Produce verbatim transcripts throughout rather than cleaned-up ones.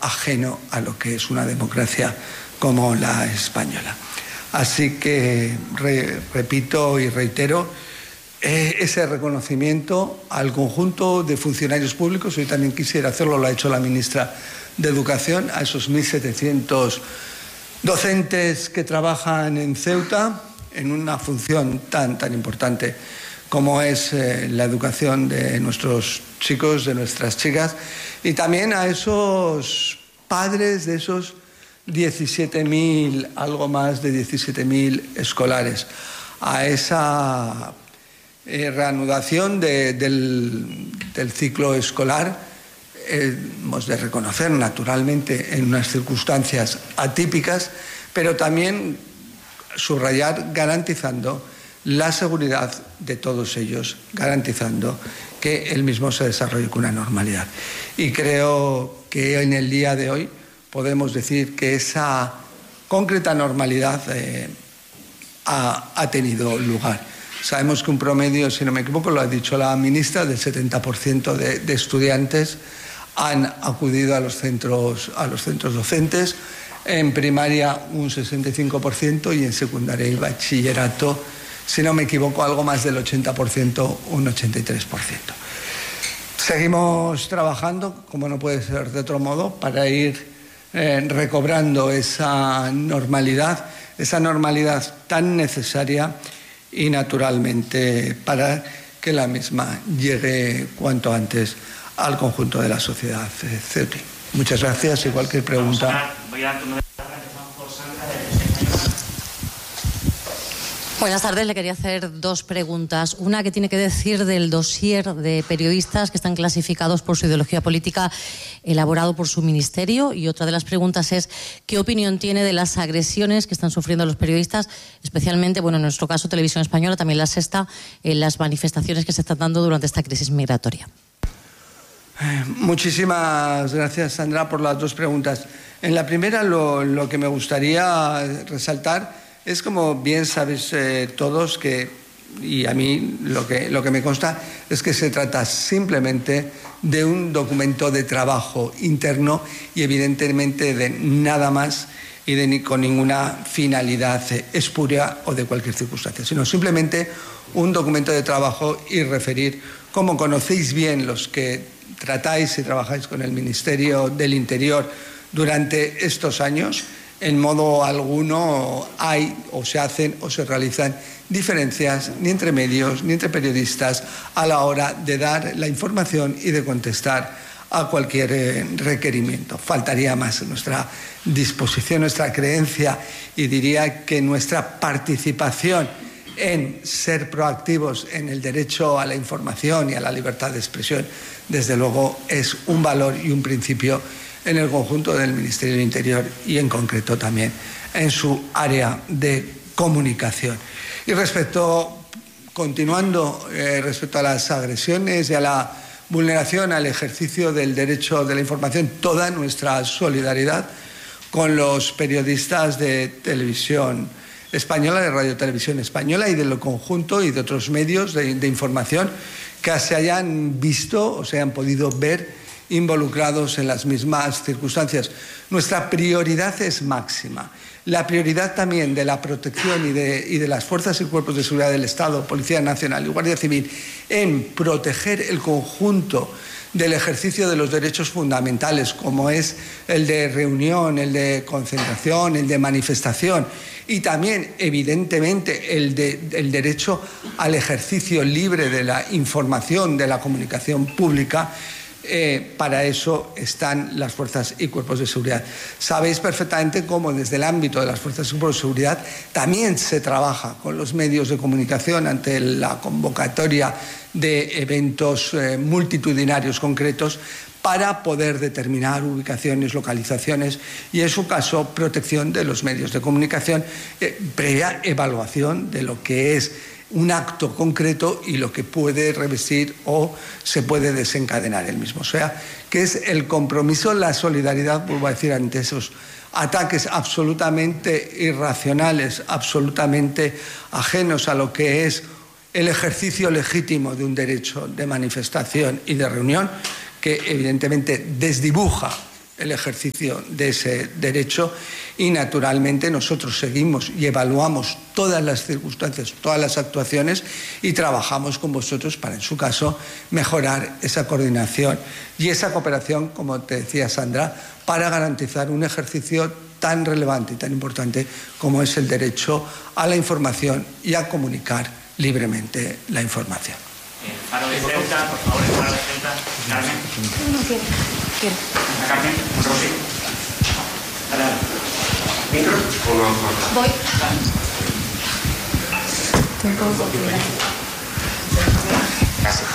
ajeno a lo que es una democracia como la española. Así que re, repito y reitero eh, ese reconocimiento al conjunto de funcionarios públicos. Hoy también quisiera hacerlo, lo ha hecho la ministra de Educación, a esos mil setecientos docentes que trabajan en Ceuta en una función tan, tan importante como es eh, la educación de nuestros chicos, de nuestras chicas, y también a esos padres de esos diecisiete mil, algo más de diecisiete mil escolares, a esa eh, reanudación de, del, del ciclo escolar. Eh, hemos de reconocer naturalmente en unas circunstancias atípicas, pero también subrayar garantizando la seguridad de todos ellos, garantizando que el mismo se desarrolle con una normalidad. Y creo que en el día de hoy podemos decir que esa concreta normalidad eh, ha, ha tenido lugar. Sabemos que un promedio, si no me equivoco, lo ha dicho la ministra, del setenta por ciento de, de estudiantes han acudido a los centros, a los centros docentes, en primaria un sesenta y cinco por ciento y en secundaria y bachillerato, si no me equivoco, algo más del ochenta por ciento, un ochenta y tres por ciento. Seguimos trabajando, como no puede ser de otro modo, para ir eh, recobrando esa normalidad, esa normalidad tan necesaria y naturalmente para que la misma llegue cuanto antes al conjunto de la sociedad ceuti. Muchas gracias y cualquier pregunta. Buenas tardes, le quería hacer dos preguntas. Una que tiene que decir del dossier de periodistas que están clasificados por su ideología política elaborado por su ministerio, y otra de las preguntas es qué opinión tiene de las agresiones que están sufriendo los periodistas, especialmente, bueno, en nuestro caso Televisión Española, también La Sexta, en las manifestaciones que se están dando durante esta crisis migratoria. Muchísimas gracias, Sandra, por las dos preguntas. En la primera, lo, lo que me gustaría resaltar es, como bien sabéis eh, todos, que, y a mí lo que, lo que me consta, es que se trata simplemente de un documento de trabajo interno y evidentemente de nada más y de ni, con ninguna finalidad espuria o de cualquier circunstancia, sino simplemente un documento de trabajo y referir, como conocéis bien los que tratáis y trabajáis con el Ministerio del Interior durante estos años, en modo alguno hay o se hacen o se realizan diferencias ni entre medios ni entre periodistas a la hora de dar la información y de contestar a cualquier eh, requerimiento. Faltaría más nuestra disposición, nuestra creencia y diría que nuestra participación en ser proactivos en el derecho a la información y a la libertad de expresión, desde luego es un valor y un principio en el conjunto del Ministerio del Interior y en concreto también en su área de comunicación. Y respecto, continuando, eh, respecto a las agresiones y a la vulneración al ejercicio del derecho de la información, toda nuestra solidaridad con los periodistas de Televisión Española, de Radio Televisión Española y del conjunto y de otros medios de, de información que se hayan visto o se hayan podido ver involucrados en las mismas circunstancias. Nuestra prioridad es máxima. La prioridad también de la protección y de, y de las fuerzas y cuerpos de seguridad del Estado, Policía Nacional y Guardia Civil, en proteger el conjunto del ejercicio de los derechos fundamentales, como es el de reunión, el de concentración, el de manifestación, y también, evidentemente, el, de, el derecho al ejercicio libre de la información, de la comunicación pública. Eh, para eso están las fuerzas y cuerpos de seguridad. Sabéis perfectamente cómo desde el ámbito de las fuerzas y cuerpos de seguridad también se trabaja con los medios de comunicación ante la convocatoria de eventos eh, multitudinarios concretos para poder determinar ubicaciones, localizaciones y, en su caso, protección de los medios de comunicación, eh, previa evaluación de lo que es un acto concreto y lo que puede revestir o se puede desencadenar el mismo. O sea, que es el compromiso, la solidaridad, vuelvo a decir, ante esos ataques absolutamente irracionales, absolutamente ajenos a lo que es el ejercicio legítimo de un derecho de manifestación y de reunión, que evidentemente desdibuja el ejercicio de ese derecho y, naturalmente, nosotros seguimos y evaluamos todas las circunstancias, todas las actuaciones y trabajamos con vosotros para, en su caso, mejorar esa coordinación y esa cooperación, como te decía Sandra, para garantizar un ejercicio tan relevante y tan importante como es el derecho a la información y a comunicar libremente la información. El Faro de Ceuta, por favor, el Faro de Ceuta. Carmen. No quiero. Quiero. Carmen, Rosy. Adelante. ¿Micro? Voy. Gracias.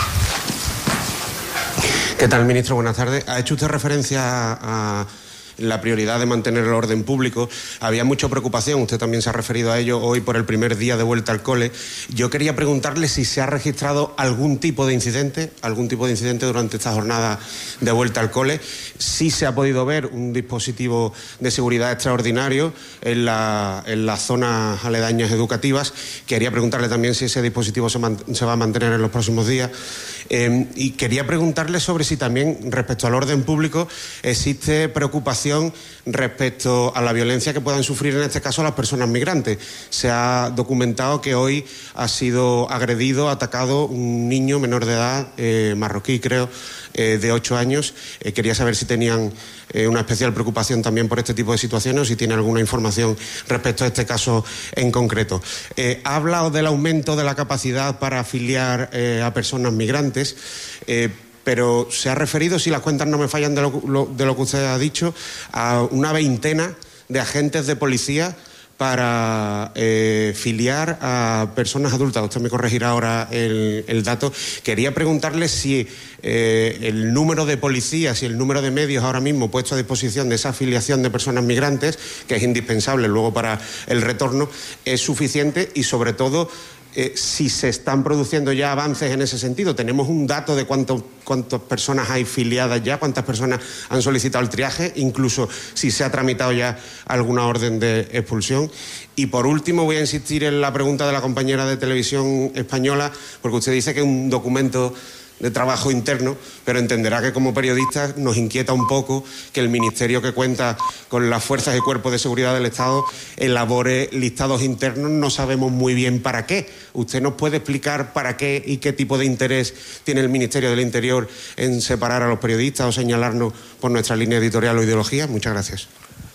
¿Qué tal, ministro? Buenas tardes. Ha hecho usted referencia a, a la prioridad de mantener el orden público. Había mucha preocupación, usted también se ha referido a ello hoy por el primer día de vuelta al cole. Yo quería preguntarle si se ha registrado algún tipo de incidente, algún tipo de incidente durante esta jornada de vuelta al cole, si se ha podido ver un dispositivo de seguridad extraordinario en, la, en las zonas aledañas educativas. Quería preguntarle también si ese dispositivo se, man, se va a mantener en los próximos días. Eh, y quería preguntarle sobre si también, respecto al orden público, existe preocupación respecto a la violencia que puedan sufrir, en este caso, las personas migrantes. Se ha documentado que hoy ha sido agredido, atacado un niño menor de edad, eh, marroquí, creo, eh, de ocho años. Eh, quería saber si tenían eh, una especial preocupación también por este tipo de situaciones o si tiene alguna información respecto a este caso en concreto. Eh, ha hablado del aumento de la capacidad para afiliar eh, a personas migrantes. Eh, pero se ha referido, si las cuentas no me fallan de lo, lo, de lo que usted ha dicho, a una veintena de agentes de policía para eh, filiar a personas adultas. Usted me corregirá ahora el, el dato. Quería preguntarle si eh, el número de policías y el número de medios ahora mismo puesto a disposición de esa afiliación de personas migrantes, que es indispensable luego para el retorno, es suficiente y, sobre todo, Eh, si se están produciendo ya avances en ese sentido. Tenemos un dato de cuánto, cuántas personas hay filiadas ya, cuántas personas han solicitado el triaje, incluso si se ha tramitado ya alguna orden de expulsión. Y por último voy a insistir en la pregunta de la compañera de Televisión Española, porque usted dice que es un documento de trabajo interno, pero entenderá que como periodistas nos inquieta un poco que el Ministerio, que cuenta con las fuerzas y cuerpos de seguridad del Estado, elabore listados internos. No sabemos muy bien para qué. ¿Usted nos puede explicar para qué y qué tipo de interés tiene el Ministerio del Interior en separar a los periodistas o señalarnos por nuestra línea editorial o ideología? Muchas gracias.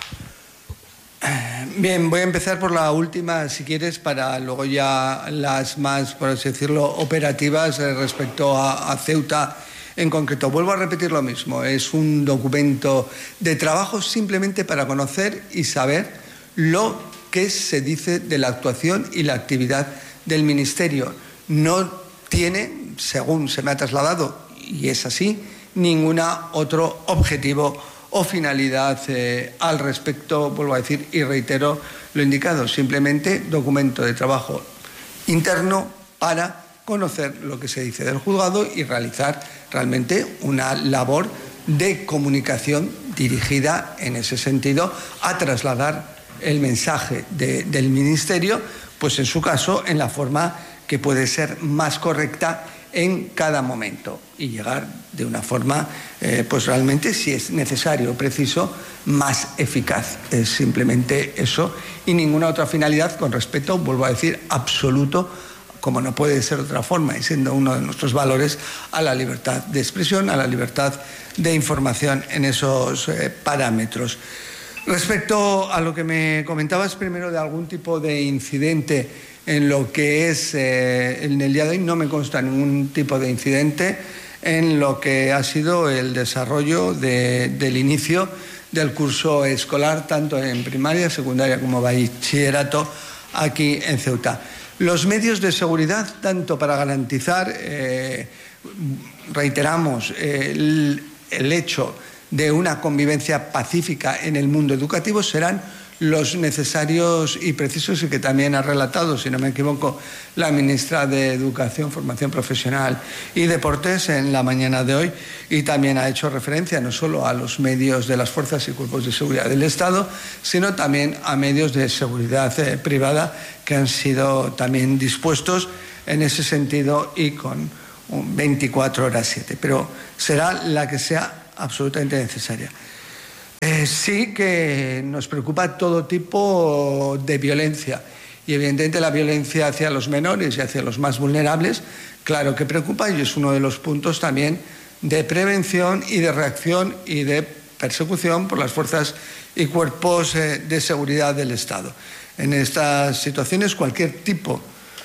Bien, voy a empezar por la última, si quieres, para luego ya las más, por así decirlo, operativas eh, respecto a, a Ceuta en concreto. Vuelvo a repetir lo mismo, es un documento de trabajo simplemente para conocer y saber lo que se dice de la actuación y la actividad del Ministerio. No tiene, según se me ha trasladado, y es así, ningún otro objetivo o finalidad eh, al respecto. Vuelvo a decir y reitero lo indicado, simplemente documento de trabajo interno para conocer lo que se dice del juzgado y realizar realmente una labor de comunicación dirigida en ese sentido a trasladar el mensaje de, del Ministerio, pues en su caso en la forma que puede ser más correcta en cada momento y llegar de una forma, eh, pues realmente, si es necesario o preciso, más eficaz. Es simplemente eso y ninguna otra finalidad, con respeto, vuelvo a decir, absoluto, como no puede ser de otra forma y siendo uno de nuestros valores, a la libertad de expresión, a la libertad de información en esos eh, parámetros. Respecto a lo que me comentabas primero de algún tipo de incidente en lo que es, eh, en el día de hoy no me consta ningún tipo de incidente en lo que ha sido el desarrollo de, del inicio del curso escolar, tanto en primaria, secundaria como bachillerato, aquí en Ceuta. Los medios de seguridad, tanto para garantizar, eh, reiteramos, eh, el, el hecho de una convivencia pacífica en el mundo educativo, serán los necesarios y precisos, y que también ha relatado, si no me equivoco, la ministra de Educación, Formación Profesional y Deportes en la mañana de hoy, y también ha hecho referencia no solo a los medios de las fuerzas y cuerpos de seguridad del Estado, sino también a medios de seguridad eh, privada que han sido también dispuestos en ese sentido y con veinticuatro horas siete, pero será la que sea absolutamente necesaria. Pues sí que nos preocupa todo tipo de violencia. Y evidentemente la violencia hacia los menores y hacia los más vulnerables, claro que preocupa, y es uno de los puntos también de prevención y de reacción y de persecución por las fuerzas y cuerpos de seguridad del Estado. En estas situaciones cualquier tipo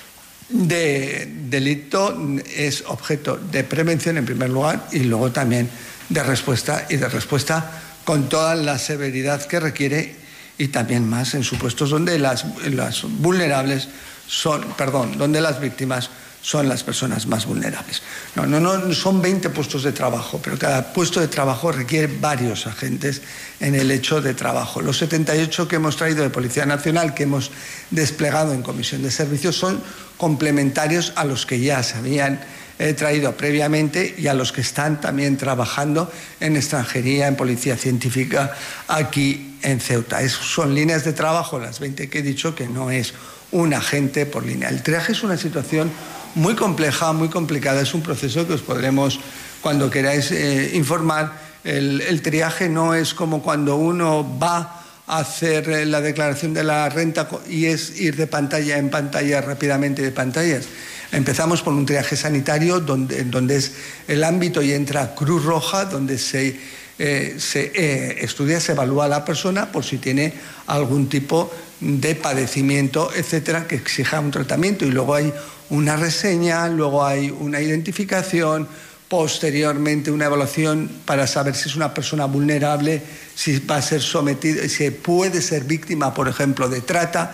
de delito es objeto de prevención en primer lugar y luego también de respuesta, y de respuesta con toda la severidad que requiere, y también más en supuestos donde las, las vulnerables son, perdón, donde las víctimas son las personas más vulnerables. No, no, no son veinte puestos de trabajo, pero cada puesto de trabajo requiere varios agentes en el hecho de trabajo. Los setenta y ocho que hemos traído de Policía Nacional, que hemos desplegado en Comisión de Servicios, son complementarios a los que ya se habían eh, traído previamente y a los que están también trabajando en extranjería, en Policía Científica, aquí en Ceuta. Es, son líneas de trabajo, las veinte que he dicho, que no es un agente por línea. El triaje es una situación muy compleja, muy complicada. Es un proceso que os podremos, cuando queráis eh, informar. El, el triaje no es como cuando uno va a hacer eh, la declaración de la renta y es ir de pantalla en pantalla rápidamente de pantallas. Empezamos por un triaje sanitario donde, donde es el ámbito y entra Cruz Roja, donde se, eh, se eh, estudia, se evalúa a la persona por si tiene algún tipo de padecimiento, etcétera, que exija un tratamiento, y luego hay una reseña, luego hay una identificación, posteriormente una evaluación para saber si es una persona vulnerable, si va a ser sometida, si puede ser víctima, por ejemplo, de trata.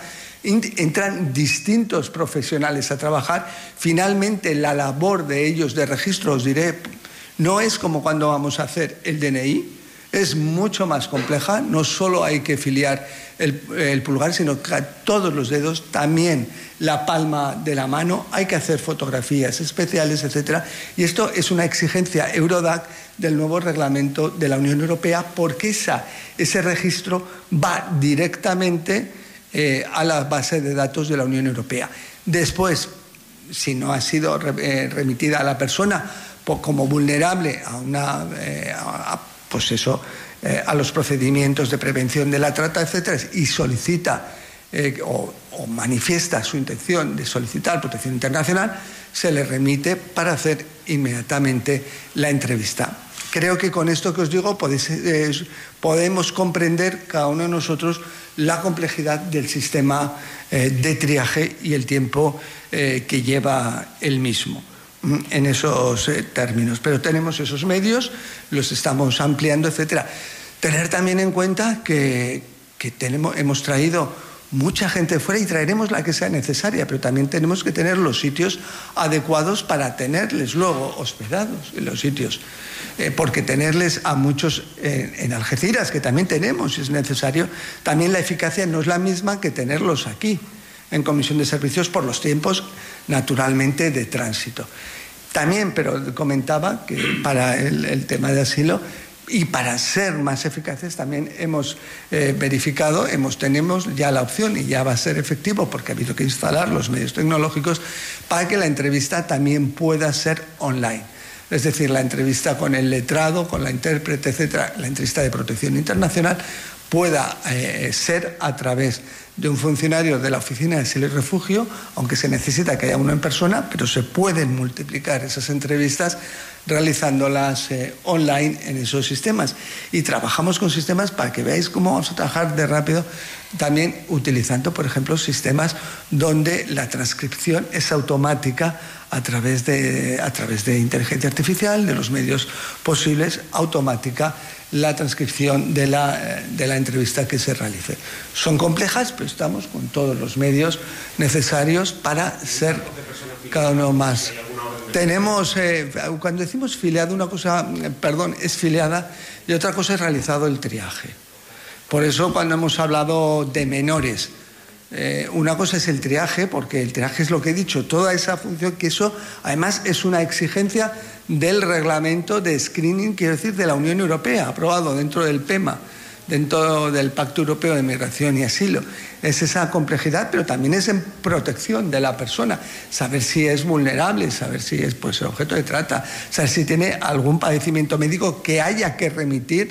Entran distintos profesionales a trabajar. Finalmente, la labor de ellos de registro, os diré, no es como cuando vamos a hacer el D N I, es mucho más compleja. No solo hay que filiar el, el pulgar, sino que a todos los dedos, también la palma de la mano, hay que hacer fotografías especiales, etcétera. Y esto es una exigencia Eurodac del nuevo reglamento de la Unión Europea, porque esa, ese registro va directamente eh, a la base de datos de la Unión Europea. Después, si no ha sido eh, remitida a la persona como vulnerable a una... Eh, a, pues eso, eh, a los procedimientos de prevención de la trata, etcétera, y solicita eh, o, o manifiesta su intención de solicitar protección internacional, se le remite para hacer inmediatamente la entrevista. Creo que con esto que os digo podéis, eh, podemos comprender cada uno de nosotros la complejidad del sistema eh, de triaje y el tiempo eh, que lleva el mismo en esos eh, términos. Pero tenemos esos medios, los estamos ampliando, etcétera. Tener también en cuenta que, que tenemos, hemos traído mucha gente de fuera y traeremos la que sea necesaria, pero también tenemos que tener los sitios adecuados para tenerles luego hospedados en los sitios. Eh, porque tenerles a muchos eh, en Algeciras, que también tenemos, si es necesario, también la eficacia no es la misma que tenerlos aquí, en Comisión de Servicios, por los tiempos, naturalmente, de tránsito. También, pero comentaba que para el, el tema de asilo y para ser más eficaces también hemos eh, verificado, hemos, tenemos ya la opción y ya va a ser efectivo porque ha habido que instalar los medios tecnológicos para que la entrevista también pueda ser online. Es decir, la entrevista con el letrado, con la intérprete, etcétera, la entrevista de protección internacional pueda eh, ser a través de un funcionario de la Oficina de Asilo y Refugio, aunque se necesita que haya uno en persona, pero se pueden multiplicar esas entrevistas realizándolas eh, online en esos sistemas. Y trabajamos con sistemas para que veáis cómo vamos a trabajar de rápido, también utilizando, por ejemplo, sistemas donde la transcripción es automática a través de, a través de inteligencia artificial, de los medios posibles, automática la transcripción de la, de la entrevista que se realice. Son complejas, pero estamos con todos los medios necesarios para ser cada uno más. Tenemos, eh, cuando decimos filiado, una cosa, perdón, es filiada y otra cosa es realizado el triaje. Por eso cuando hemos hablado de menores, eh, una cosa es el triaje, porque el triaje es lo que he dicho, toda esa función, que eso además es una exigencia del reglamento de screening, quiero decir, de la Unión Europea, aprobado dentro del P E M A, dentro del Pacto Europeo de Migración y Asilo. Es esa complejidad, pero también es en protección de la persona, saber si es vulnerable, saber si es pues, objeto de trata, saber si tiene algún padecimiento médico que haya que remitir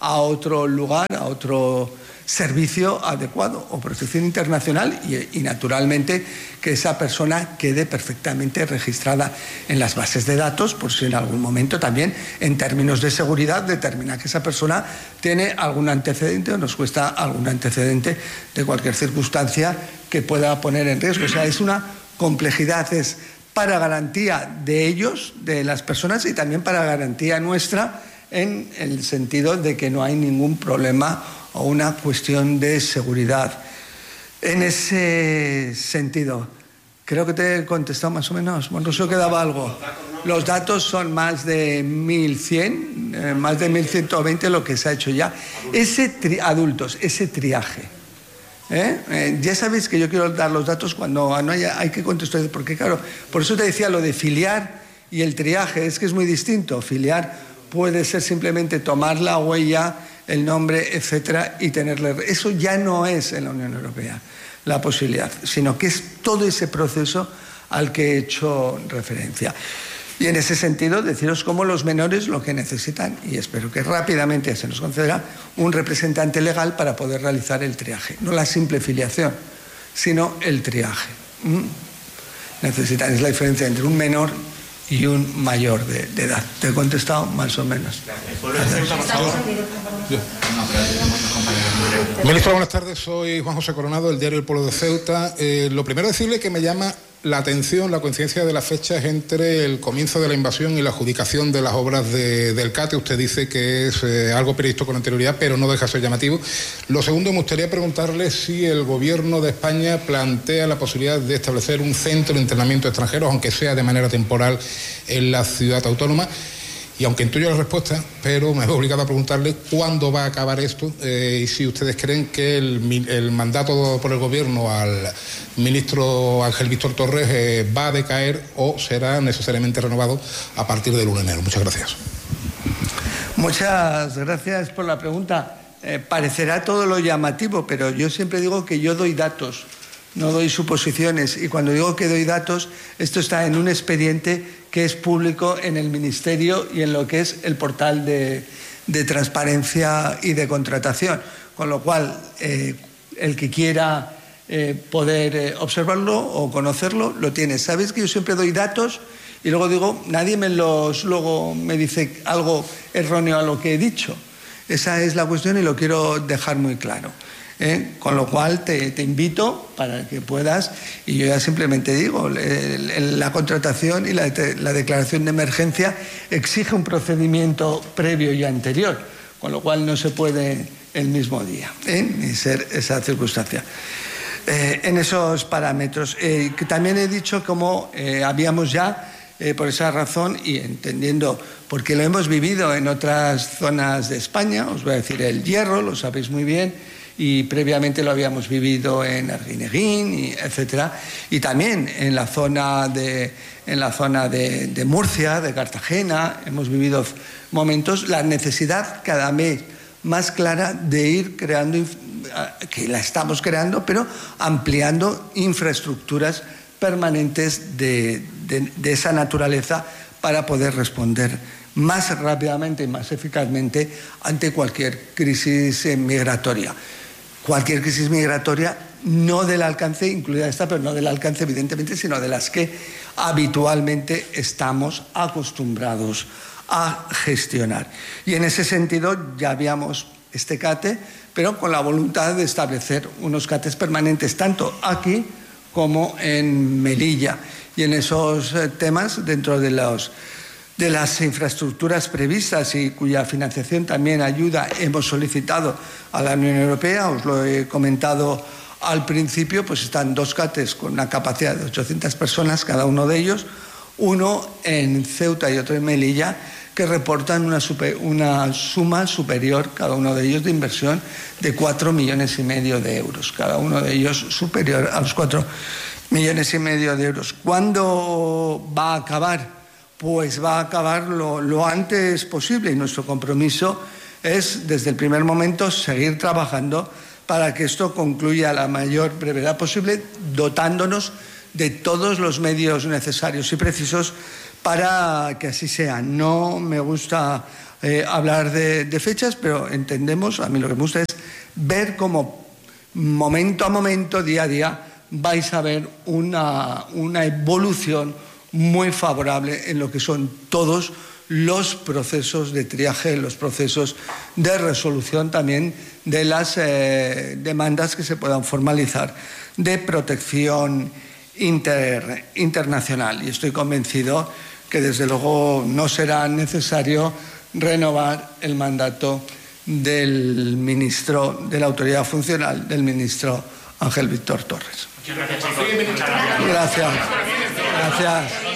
a otro lugar, a otro servicio adecuado o protección internacional y, y naturalmente que esa persona quede perfectamente registrada en las bases de datos, por si en algún momento también en términos de seguridad determina que esa persona tiene algún antecedente o nos cuesta algún antecedente de cualquier circunstancia que pueda poner en riesgo. O sea, es una complejidad, es para garantía de ellos, de las personas, y también para garantía nuestra en el sentido de que no hay ningún problema o una cuestión de seguridad. En ese sentido, creo que te he contestado más o menos. Bueno, eso quedaba algo. Los datos son más de mil cien, eh, más de mil ciento veinte lo que se ha hecho ya. Ese tri adultos, ese triaje. ¿Eh? Eh, ya sabéis que yo quiero dar los datos cuando no haya, hay que contestar, porque claro, por eso te decía lo de filiar y el triaje, es que es muy distinto. Filiar puede ser simplemente tomar la huella, el nombre, etcétera, y tenerle. Eso ya no es en la Unión Europea la posibilidad, sino que es todo ese proceso al que he hecho referencia. Y en ese sentido, deciros cómo los menores lo que necesitan, y espero que rápidamente se nos concederá, un representante legal para poder realizar el triaje. No la simple filiación, sino el triaje. ¿Mm? Necesitan, es la diferencia entre un menor y un mayor de, de edad. Te he contestado más o menos. Ministro, buenas tardes. Soy Juan José Coronado, del diario El Pueblo de Ceuta. Eh, lo primero decirle que me llama la atención la coincidencia de las fechas entre el comienzo de la invasión y la adjudicación de las obras de, del CATE. Usted dice que es eh, algo previsto con anterioridad, pero no deja de ser llamativo. Lo segundo, me gustaría preguntarle si el Gobierno de España plantea la posibilidad de establecer un centro de internamiento de extranjeros, aunque sea de manera temporal, en la ciudad autónoma. Y aunque intuyo la respuesta, pero me veo obligado a preguntarle cuándo va a acabar esto eh, y si ustedes creen que el, el mandato por el Gobierno al ministro Ángel Víctor Torres eh, va a decaer o será necesariamente renovado a partir del uno de enero. Muchas gracias. Muchas gracias por la pregunta. Eh, parecerá todo lo llamativo, pero yo siempre digo que yo doy datos, no doy suposiciones. Y cuando digo que doy datos, esto está en un expediente que es público en el Ministerio y en lo que es el portal de, de transparencia y de contratación. Con lo cual, eh, el que quiera eh, poder eh, observarlo o conocerlo, lo tiene. Sabéis que yo siempre doy datos y luego digo, nadie me los luego me dice algo erróneo a lo que he dicho. Esa es la cuestión y lo quiero dejar muy claro. ¿Eh? Con lo cual te, te invito para que puedas, y yo ya simplemente digo, el, el, la contratación y la, la declaración de emergencia exige un procedimiento previo y anterior, con lo cual no se puede el mismo día, ¿eh? ni ser esa circunstancia. Eh, en esos parámetros, eh, que también he dicho como eh, habíamos ya, eh, por esa razón y entendiendo, porque lo hemos vivido en otras zonas de España, os voy a decir el Hierro, lo sabéis muy bien, y previamente lo habíamos vivido en Arguineguín, y etcétera, y también en la zona de en la zona de, de Murcia, de Cartagena, hemos vivido momentos, la necesidad cada vez más clara de ir creando, que la estamos creando, pero ampliando infraestructuras permanentes de, de, de esa naturaleza para poder responder más rápidamente y más eficazmente ante cualquier crisis migratoria. Cualquier crisis migratoria, no del alcance, incluida esta, pero no del alcance evidentemente, sino de las que habitualmente estamos acostumbrados a gestionar. Y en ese sentido ya habíamos este CATE, pero con la voluntad de establecer unos CATES permanentes, tanto aquí como en Melilla. Y en esos temas, dentro de los de las infraestructuras previstas y cuya financiación también ayuda, hemos solicitado a la Unión Europea, os lo he comentado al principio, pues están dos CATES con una capacidad de ochocientas personas, cada uno de ellos, uno en Ceuta y otro en Melilla, que reportan una, super, una suma superior, cada uno de ellos, de inversión de cuatro millones y medio de euros, cada uno de ellos superior a los cuatro millones y medio de euros. ¿Cuándo va a acabar? Pues va a acabar lo, lo antes posible, y nuestro compromiso es, desde el primer momento, seguir trabajando para que esto concluya a la mayor brevedad posible, dotándonos de todos los medios necesarios y precisos para que así sea. No me gusta eh, hablar de, de fechas, pero entendemos, a mí lo que me gusta es ver cómo momento a momento, día a día, vais a ver una, una evolución muy favorable en lo que son todos los procesos de triaje, los procesos de resolución también de las eh, demandas que se puedan formalizar de protección inter, internacional. Y estoy convencido que desde luego no será necesario renovar el mandato del ministro de la Autoridad Funcional, del ministro Ángel Víctor Torres. Muchas gracias, chicos. Muchas gracias. Gracias. Gracias.